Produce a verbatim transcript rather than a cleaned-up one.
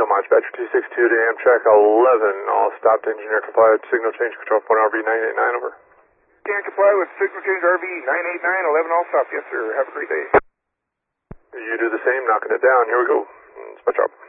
so much. Badger two six two to Amtrak eleven. All stopped engineer complied. Signal change control point R V nine eight nine, over. Can comply with signal change R V nine eight nine, eleven all stop. Yes, sir. Have a great day. You do the same, knocking it down. Here we go. Dispatch up.